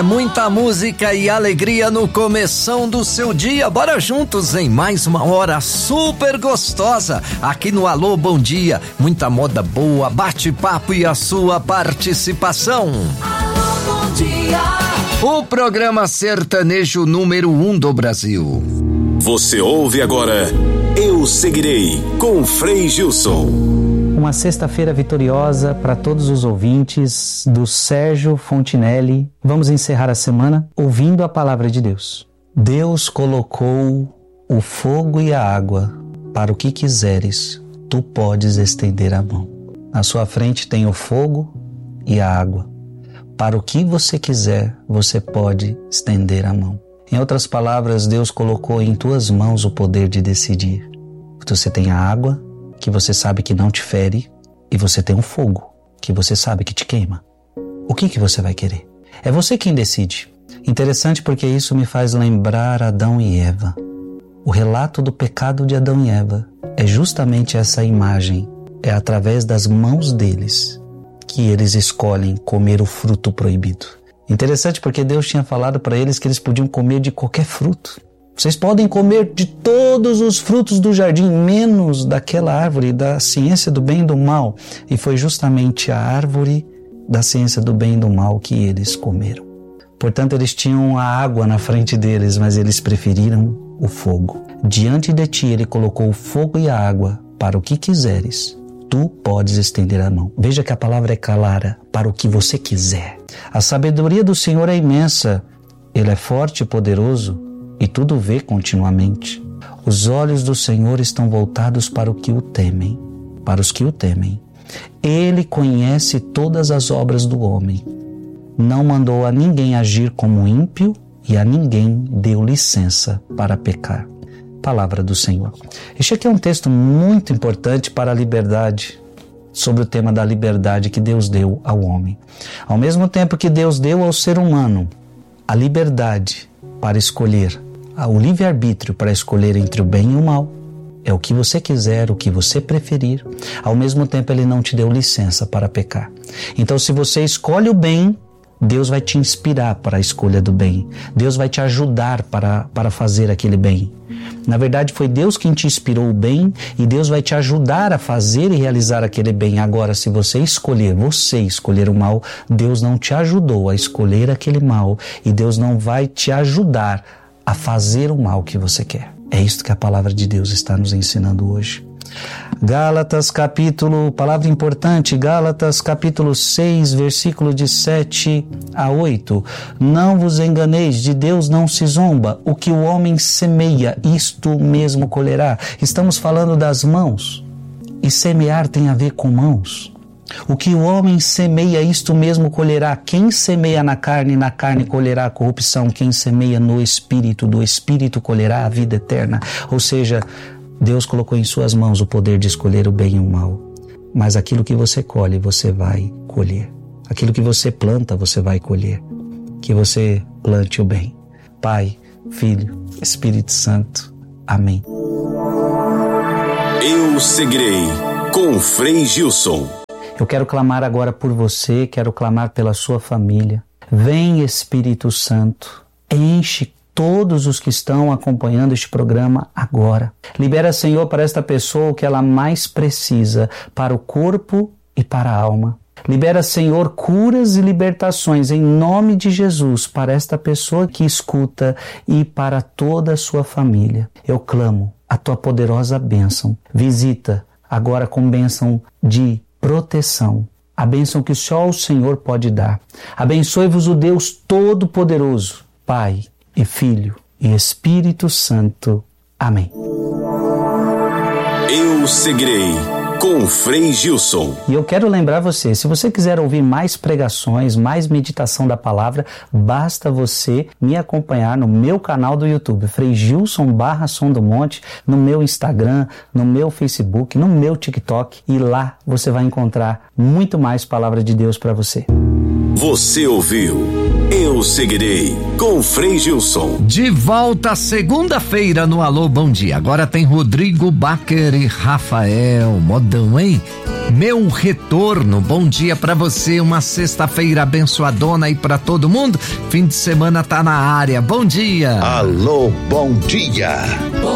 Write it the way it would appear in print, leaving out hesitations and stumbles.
muita música e alegria no começão do seu dia. Bora juntos em mais uma hora super gostosa aqui no Alô Bom Dia. Muita moda boa, bate-papo e a sua participação. Alô Bom Dia. O programa sertanejo número 1 do Brasil. Você ouve agora Eu Seguirei com Frei Gilson. Uma sexta-feira vitoriosa para todos os ouvintes do Sérgio Fontinelli. Vamos encerrar a semana ouvindo a palavra de Deus. Deus colocou o fogo e a água para o que quiseres, tu podes estender a mão. Na sua frente tem o fogo e a água. Para o que você quiser, você pode estender a mão. Em outras palavras, Deus colocou em tuas mãos o poder de decidir. Você tem a água, que você sabe que não te fere, e você tem um fogo, que você sabe que te queima. O que você vai querer? É você quem decide. Interessante porque isso me faz lembrar Adão e Eva. O relato do pecado de Adão e Eva é justamente essa imagem. É através das mãos deles que eles escolhem comer o fruto proibido. Interessante porque Deus tinha falado para eles que eles podiam comer de qualquer fruto. Vocês podem comer de todos os frutos do jardim, menos daquela árvore da ciência do bem e do mal. E foi justamente a árvore da ciência do bem e do mal que eles comeram. Portanto, eles tinham a água na frente deles, mas eles preferiram o fogo. Diante de ti, ele colocou o fogo e a água para o que quiseres. Tu podes estender a mão. Veja que a palavra é clara, para o que você quiser. A sabedoria do Senhor é imensa. Ele é forte e poderoso e tudo vê continuamente. Os olhos do Senhor estão voltados para o que o temem, para os que o temem. Ele conhece todas as obras do homem. Não mandou a ninguém agir como ímpio e a ninguém deu licença para pecar. Palavra do Senhor. Este aqui é um texto muito importante para a liberdade, sobre o tema da liberdade que Deus deu ao homem. Ao mesmo tempo que Deus deu ao ser humano a liberdade para escolher, o livre-arbítrio para escolher entre o bem e o mal, é o que você quiser, o que você preferir. Ao mesmo tempo, Ele não te deu licença para pecar. Então, se você escolhe o bem, Deus vai te inspirar para a escolha do bem. Deus vai te ajudar para fazer aquele bem. Na verdade, foi Deus quem te inspirou o bem e Deus vai te ajudar a fazer e realizar aquele bem. Agora, se você escolher o mal, Deus não te ajudou a escolher aquele mal e Deus não vai te ajudar a fazer o mal que você quer. É isso que a palavra de Deus está nos ensinando hoje. Gálatas palavra importante, Gálatas capítulo 6, versículo de 7 a 8. Não vos enganeis, de Deus não se zomba, o que o homem semeia, isto mesmo colherá. Estamos falando das mãos, e semear tem a ver com mãos. O que o homem semeia, isto mesmo colherá. Quem semeia na carne colherá a corrupção. Quem semeia no Espírito, do Espírito colherá a vida eterna. Ou seja, Deus colocou em suas mãos o poder de escolher o bem e o mal. Mas aquilo que você colhe, você vai colher. Aquilo que você planta, você vai colher. Que você plante o bem. Pai, Filho, Espírito Santo. Amém. Eu seguirei com Frei Gilson. Eu quero clamar agora por você, quero clamar pela sua família. Vem, Espírito Santo, enche todos os que estão acompanhando este programa agora. Libera, Senhor, para esta pessoa o que ela mais precisa, para o corpo e para a alma. Libera, Senhor, curas e libertações em nome de Jesus para esta pessoa que escuta e para toda a sua família. Eu clamo a tua poderosa bênção. Visita agora com bênção de proteção, a bênção que só o Senhor pode dar. Abençoe-vos o Deus Todo-Poderoso, Pai e Filho e Espírito Santo. Amém. Eu seguirei com Frei Gilson. E eu quero lembrar você, se você quiser ouvir mais pregações, mais meditação da palavra, basta você me acompanhar no meu canal do YouTube, Frei Gilson /Som do Monte, no meu Instagram, no meu Facebook, no meu TikTok, e lá você vai encontrar muito mais palavra de Deus para você. Você ouviu Eu Seguirei com Frei Gilson. De volta segunda-feira no Alô Bom Dia. Agora tem Rodrigo Baker e Rafael. Modão, hein? Meu Retorno. Bom dia pra você, uma sexta-feira abençoadona aí pra todo mundo. Fim de semana tá na área. Bom dia. Alô, bom dia.